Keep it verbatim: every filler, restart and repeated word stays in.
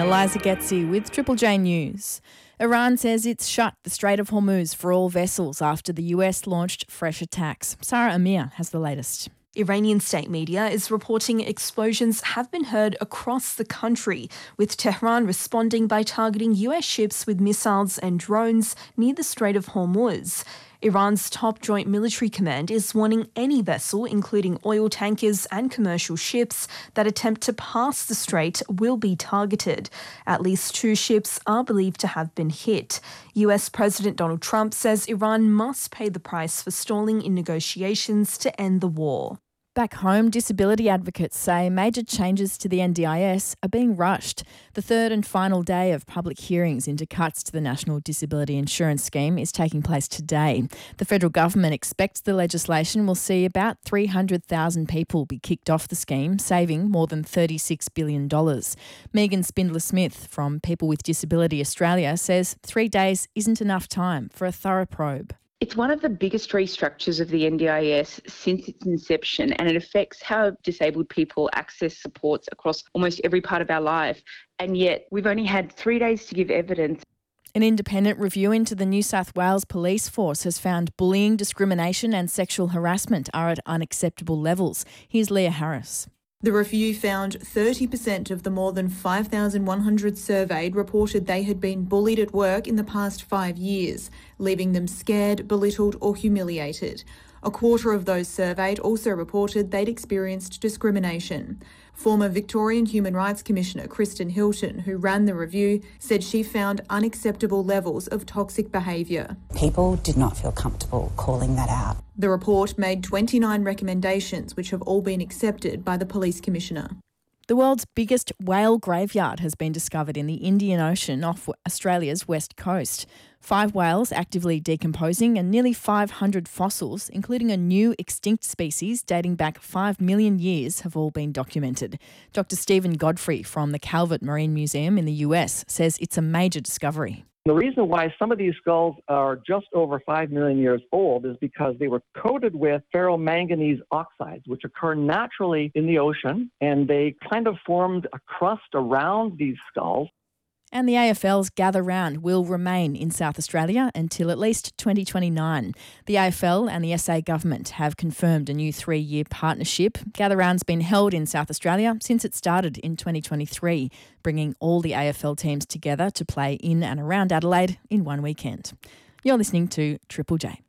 Eliza Getzi with Triple J News. Iran says it's shut the Strait of Hormuz for all vessels after the U S launched fresh attacks. Sarah Amir has the latest. Iranian state media is reporting explosions have been heard across the country, with Tehran responding by targeting U S ships with missiles and drones near the Strait of Hormuz. Iran's top joint military command is warning any vessel, including oil tankers and commercial ships, that attempt to pass the strait will be targeted. At least two ships are believed to have been hit. U S President Donald Trump says Iran must pay the price for stalling in negotiations to end the war. Back home, disability advocates say major changes to the N D I S are being rushed. The third and final day of public hearings into cuts to the National Disability Insurance Scheme is taking place today. The federal government expects the legislation will see about three hundred thousand people be kicked off the scheme, saving more than thirty-six billion dollars. Megan Spindler-Smith from People with Disability Australia says three days isn't enough time for a thorough probe. It's one of the biggest restructures of the N D I S since its inception, and it affects how disabled people access supports across almost every part of our life. And yet we've only had three days to give evidence. An independent review into the New South Wales Police Force has found bullying, discrimination and sexual harassment are at unacceptable levels. Here's Leah Harris. The review found thirty percent of the more than five thousand one hundred surveyed reported they had been bullied at work in the past five years, leaving them scared, belittled or humiliated. A quarter of those surveyed also reported they'd experienced discrimination. Former Victorian Human Rights Commissioner Kristen Hilton, who ran the review, said she found unacceptable levels of toxic behaviour. People did not feel comfortable calling that out. The report made twenty-nine recommendations, which have all been accepted by the Police Commissioner. The world's biggest whale graveyard has been discovered in the Indian Ocean off Australia's west coast. Five whales actively decomposing and nearly five hundred fossils, including a new extinct species dating back five million years, have all been documented. Doctor Stephen Godfrey from the Calvert Marine Museum in the U S says it's a major discovery. The reason why some of these skulls are just over five million years old is because they were coated with ferromanganese oxides, which occur naturally in the ocean, and they kind of formed a crust around these skulls. And the A F L's Gather Round will remain in South Australia until at least twenty twenty-nine. The A F L and the S A government have confirmed a new three-year partnership. Gather Round's been held in South Australia since it started in twenty twenty-three, bringing all the A F L teams together to play in and around Adelaide in one weekend. You're listening to Triple J.